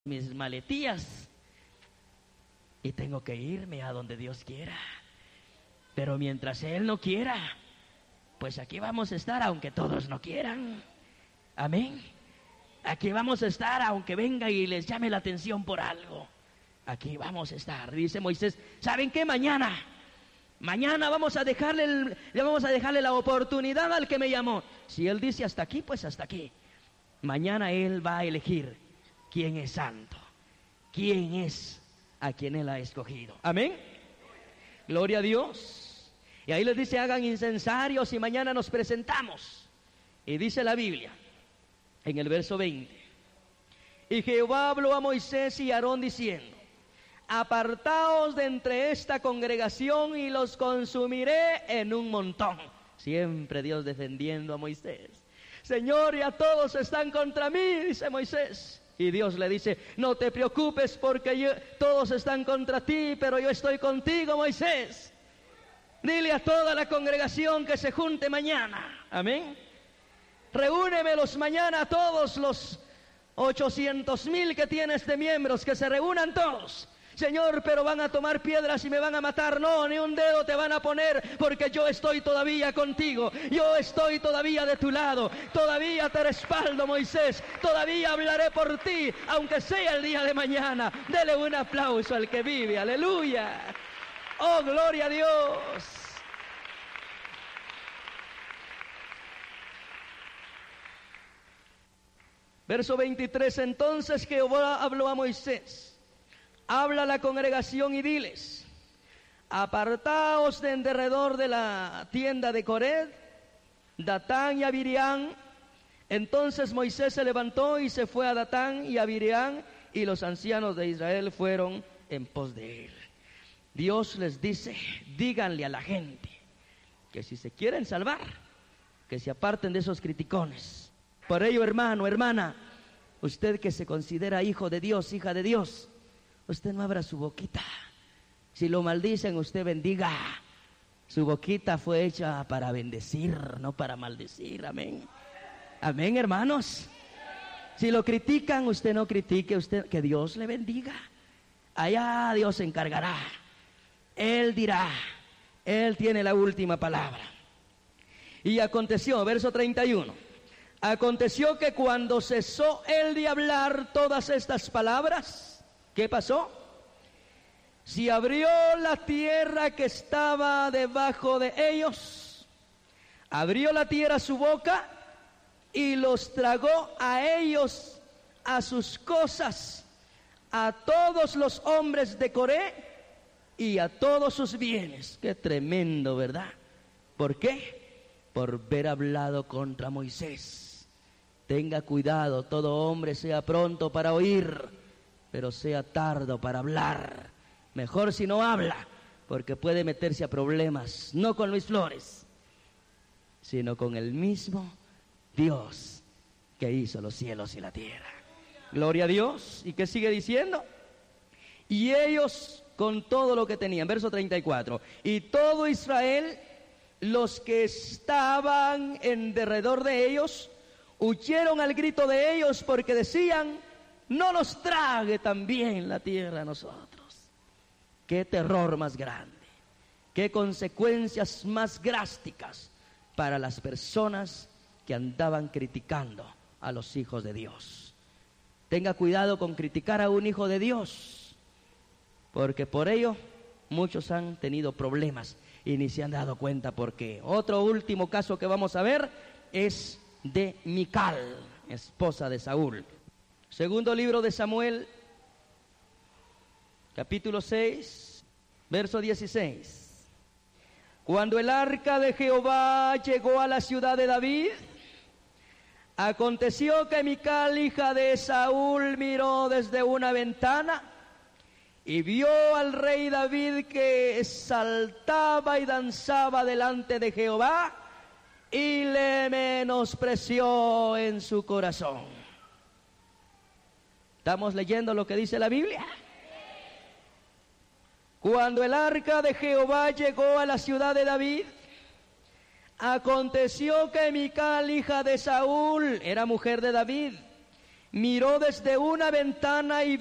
mis maletillas y tengo que irme a donde Dios quiera. Pero mientras Él no quiera, pues aquí vamos a estar aunque todos no quieran. Amén. Aquí vamos a estar aunque venga y les llame la atención por algo. Aquí vamos a estar. Dice Moisés, ¿saben qué? Mañana vamos a dejarle la oportunidad al que me llamó. Si Él dice hasta aquí, pues hasta aquí. Mañana Él va a elegir quién es santo, quién es a quien Él ha escogido. Amén. Gloria a Dios. Y ahí les dice, hagan incensarios y mañana nos presentamos. Y dice la Biblia, en el verso 20, y Jehová habló a Moisés y a Aarón diciendo, apartaos de entre esta congregación y los consumiré en un montón. Siempre Dios defendiendo a Moisés. Señor, ya todos están contra mí, dice Moisés. Y Dios le dice, no te preocupes porque todos están contra ti, pero yo estoy contigo, Moisés. Dile a toda la congregación que se junte mañana. Amén. Reúnemelos mañana a todos los 800,000 que tienes de miembros, que se reúnan todos. Señor, pero van a tomar piedras y me van a matar. No, ni un dedo te van a poner, porque yo estoy todavía contigo. Yo estoy todavía de tu lado. Todavía te respaldo, Moisés. Todavía hablaré por ti, aunque sea el día de mañana. Dele un aplauso al que vive. Aleluya. Oh, gloria a Dios. Verso 23, entonces Jehová habló a Moisés. Habla a la congregación y diles, apartaos de en derredor de la tienda de Cored, Datán y Abiriam. Entonces Moisés se levantó y se fue a Datán y Abiriam, y los ancianos de Israel fueron en pos de él. Dios les dice, díganle a la gente que si se quieren salvar, que se aparten de esos criticones. Por ello, hermano, hermana, usted que se considera hijo de Dios, hija de Dios, usted no abra su boquita. Si lo maldicen, usted bendiga. Su boquita fue hecha para bendecir, no para maldecir. Amén. Amén, hermanos. Si lo critican, usted no critique, usted que Dios le bendiga. Allá Dios se encargará. Él dirá, Él tiene la última palabra. Y aconteció, verso 31, aconteció que cuando cesó él de hablar todas estas palabras, ¿qué pasó? Se abrió la tierra que estaba debajo de ellos, abrió la tierra su boca y los tragó a ellos, a sus cosas, a todos los hombres de Coré y a todos sus bienes. Qué tremendo, ¿verdad? ¿Por qué? Por haber hablado contra Moisés. Tenga cuidado, todo hombre sea pronto para oír, pero sea tardo para hablar. Mejor si no habla, porque puede meterse a problemas, no con Luis Flores, sino con el mismo Dios que hizo los cielos y la tierra. Gloria a Dios. ¿Y qué sigue diciendo? Y ellos con todo lo que tenían, verso 34, y todo Israel, los que estaban en derredor de ellos, huyeron al grito de ellos, porque decían, no nos trague también la tierra a nosotros. Qué terror más grande, qué consecuencias más drásticas para las personas que andaban criticando a los hijos de Dios. Tenga cuidado con criticar a un hijo de Dios, porque por ello muchos han tenido problemas y ni se han dado cuenta por qué. Otro último caso que vamos a ver es de Mical, esposa de Saúl. Segundo libro de Samuel, capítulo 6, verso 16. Cuando el arca de Jehová llegó a la ciudad de David, aconteció que Mical, hija de Saúl, miró desde una ventana y vio al rey David que saltaba y danzaba delante de Jehová, y le menospreció en su corazón. ¿Estamos leyendo lo que dice la Biblia? Cuando el arca de Jehová llegó a la ciudad de David, aconteció que Mical, hija de Saúl, era mujer de David, miró desde una ventana y